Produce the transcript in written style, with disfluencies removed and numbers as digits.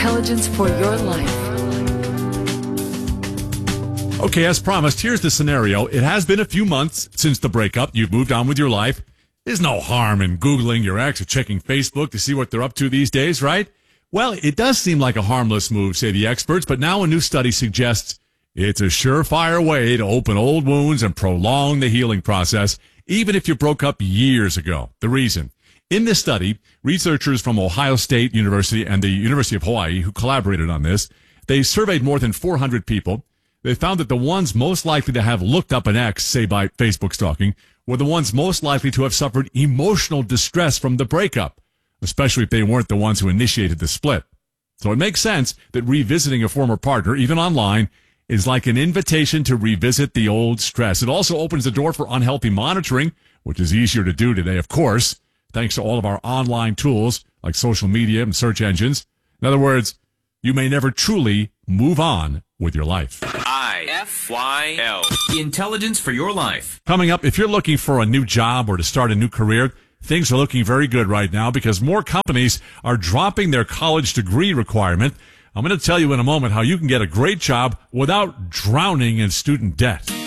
Intelligence for your life. Okay, as promised, here's the scenario. It has been a few months since the breakup. You've moved on with your life. There's no harm in Googling your ex or checking Facebook to see what they're up to these days, right? Well, it does seem like a harmless move, say the experts, but now a new study suggests it's a surefire way to open old wounds and prolong the healing process, even if you broke up years ago. The reason? In this study, researchers from Ohio State University and the University of Hawaii, who collaborated on this, they surveyed more than 400 people. They found that the ones most likely to have looked up an ex, say by Facebook stalking, were the ones most likely to have suffered emotional distress from the breakup, especially if they weren't the ones who initiated the split. So it makes sense that revisiting a former partner, even online, is like an invitation to revisit the old stress. It also opens the door for unhealthy monitoring, which is easier to do today, of course, thanks to all of our online tools like social media and search engines. In other words, you may never truly move on with your life. IFYL. Intelligence for your life. Coming up, if you're looking for a new job or to start a new career, things are looking very good right now because more companies are dropping their college degree requirement. I'm going to tell you in a moment how you can get a great job without drowning in student debt.